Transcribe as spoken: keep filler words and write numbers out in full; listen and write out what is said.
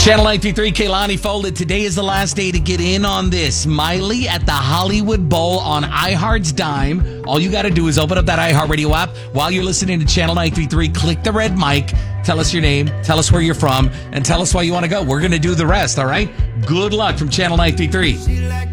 Channel nine three three, Kaylani Folded. Today is the last day to get in on this. Miley at the Hollywood Bowl on iHeart's dime. All you got to do is open up that iHeartRadio app. While you're listening to Channel nine three three, click the red mic. Tell us your name. Tell us where you're from. And tell us why you want to go. We're going to do the rest, all right? Good luck from Channel nine three three.